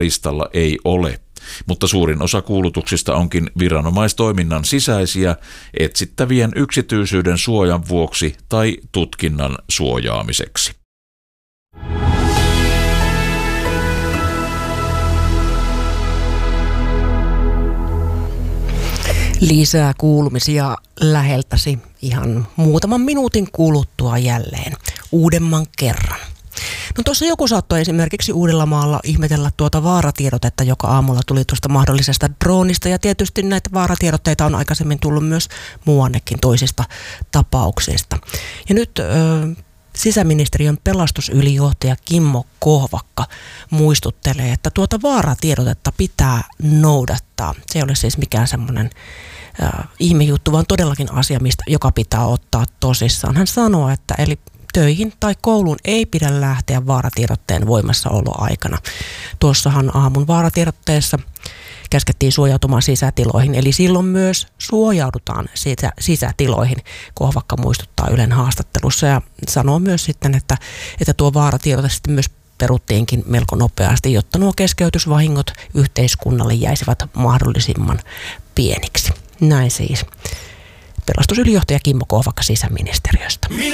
listalla ei ole. Mutta suurin osa kuulutuksista onkin viranomaistoiminnan sisäisiä etsittävien yksityisyyden suojan vuoksi tai tutkinnan suojaamiseksi. Lisää kuulumisia läheltäsi ihan muutaman minuutin kuluttua jälleen uudemman kerran. No tuossa joku saattoi esimerkiksi Uudellamaalla ihmetellä tuota vaaratiedotetta, joka aamulla tuli tuosta mahdollisesta droonista. Ja tietysti näitä vaaratiedotteita on aikaisemmin tullut myös muuannekin toisista tapauksista. Ja nyt sisäministeriön pelastusylijohtaja Kimmo Kohvakka muistuttelee, että tuota vaaratiedotetta pitää noudattaa. Se ei ole siis mikään semmoinen ihmejuttu, vaan todellakin asia, joka pitää ottaa tosissaan. Hän sanoo, että eli töihin tai kouluun ei pidä lähteä vaaratiedotteen voimassaoloaikana. Tuossahan aamun vaaratiedotteessa käskettiin suojautumaan sisätiloihin, eli silloin myös suojaudutaan sisätiloihin. Kohvakka muistuttaa Ylen haastattelussa ja sanoo myös sitten, että tuo vaaratiedote sitten myös peruttiinkin melko nopeasti, jotta nuo keskeytysvahingot yhteiskunnalle jäisivät mahdollisimman pieniksi. Näin siis pelastusylijohtaja Kimmo Kohvakka sisäministeriöstä.